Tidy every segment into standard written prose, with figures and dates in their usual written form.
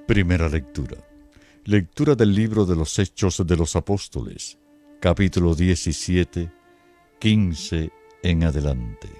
Primera lectura. Lectura del libro de los Hechos de los Apóstoles, capítulo 17, 15 en adelante.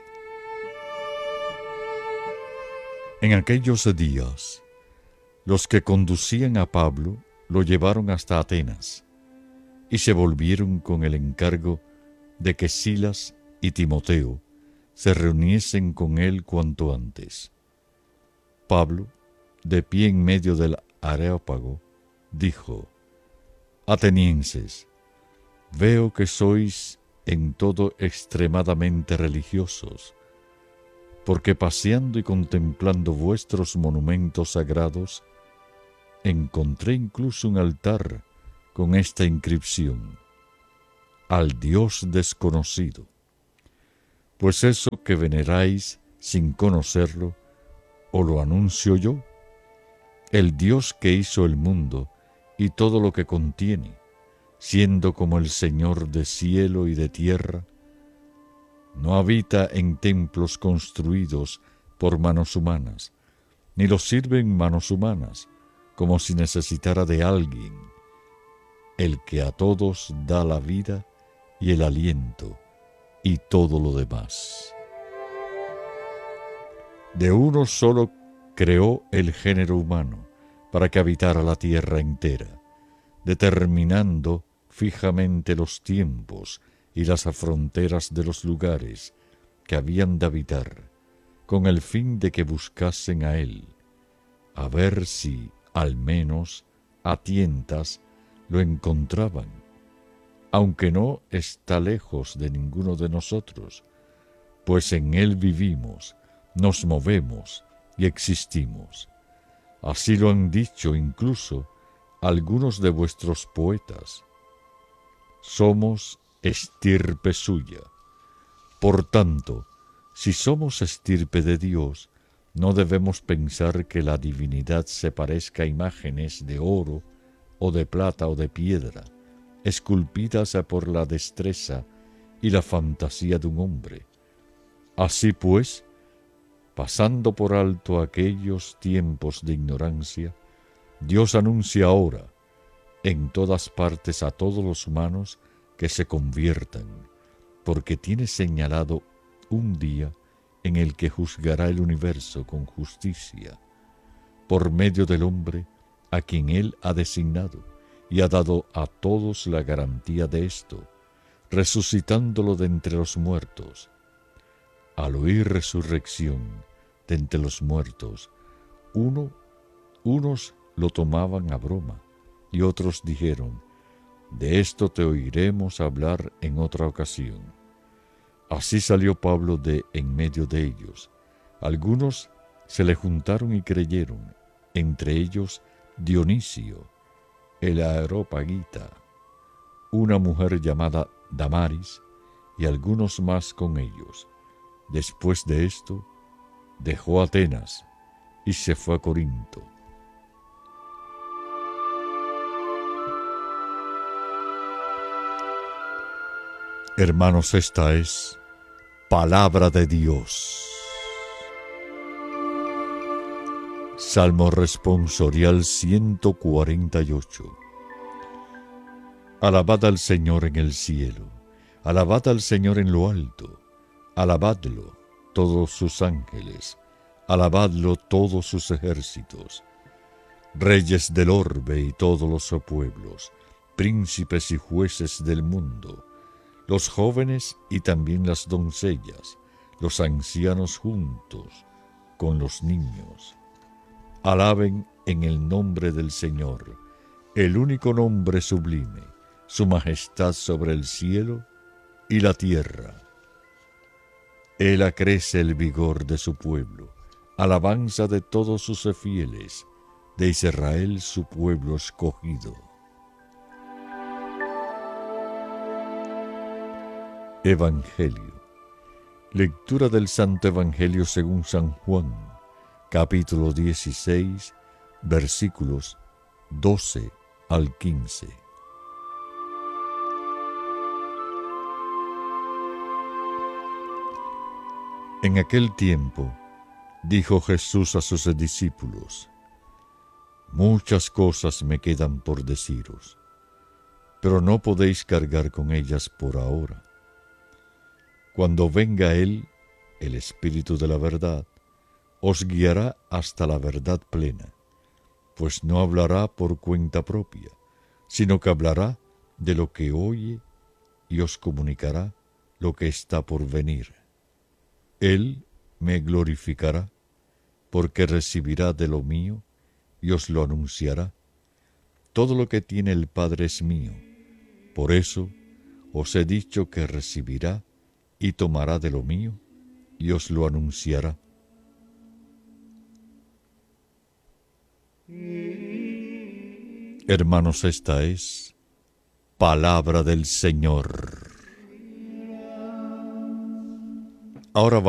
En aquellos días, los que conducían a Pablo lo llevaron hasta Atenas y se volvieron con el encargo de que Silas y Timoteo se reuniesen con él cuanto antes. Pablo, de pie en medio del Areópago, dijo: Atenienses, veo que sois en todo extremadamente religiosos, porque paseando y contemplando vuestros monumentos sagrados, encontré incluso un altar con esta inscripción: al Dios desconocido. Pues eso que veneráis sin conocerlo, os lo anuncio yo, el Dios que hizo el mundo y todo lo que contiene, siendo como el Señor de cielo y de tierra, no habita en templos construidos por manos humanas, ni los sirven manos humanas, como si necesitara de alguien, el que a todos da la vida y el aliento y todo lo demás. De uno solo creó el género humano para que habitara la tierra entera, determinando fijamente los tiempos y las fronteras de los lugares que habían de habitar, con el fin de que buscasen a él, a ver si, al menos, a tientas lo encontraban, aunque no está lejos de ninguno de nosotros, pues en él vivimos, nos movemos y existimos. Así lo han dicho incluso algunos de vuestros poetas. Somos estirpe suya. Por tanto, si somos estirpe de Dios, no debemos pensar que la divinidad se parezca a imágenes de oro o de plata o de piedra, esculpidas por la destreza y la fantasía de un hombre. Así pues, pasando por alto aquellos tiempos de ignorancia, Dios anuncia ahora en todas partes a todos los humanos que se conviertan, porque tiene señalado un día en el que juzgará el universo con justicia, por medio del hombre a quien él ha designado, y ha dado a todos la garantía de esto, resucitándolo de entre los muertos. Al oír resurrección de entre los muertos, unos lo tomaban a broma, y otros dijeron: de esto te oiremos hablar en otra ocasión. Así salió Pablo de en medio de ellos. Algunos se le juntaron y creyeron, entre ellos Dionisio, el Areopagita, una mujer llamada Damaris, y algunos más con ellos. Después de esto, dejó Atenas y se fue a Corinto. Hermanos, esta es palabra de Dios. Salmo responsorial 148. Alabad al Señor en el cielo, alabad al Señor en lo alto, alabadlo todos sus ángeles, alabadlo todos sus ejércitos, reyes del orbe y todos los pueblos, príncipes y jueces del mundo, los jóvenes y también las doncellas, los ancianos juntos con los niños. Alaben en el nombre del Señor, el único nombre sublime, su majestad sobre el cielo y la tierra. Él acrece el vigor de su pueblo, alabanza de todos sus fieles, de Israel su pueblo escogido. Evangelio. Lectura del Santo Evangelio según San Juan, capítulo 16, versículos 12 al 15. En aquel tiempo, dijo Jesús a sus discípulos: Muchas cosas me quedan por deciros, pero no podéis cargar con ellas por ahora. Cuando venga Él, el Espíritu de la verdad, os guiará hasta la verdad plena, pues no hablará por cuenta propia, sino que hablará de lo que oye y os comunicará lo que está por venir. Él me glorificará, porque recibirá de lo mío y os lo anunciará. Todo lo que tiene el Padre es mío. Por eso os he dicho que recibirá y tomará de lo mío y os lo anunciará. Hermanos, esta es palabra del Señor. Ahora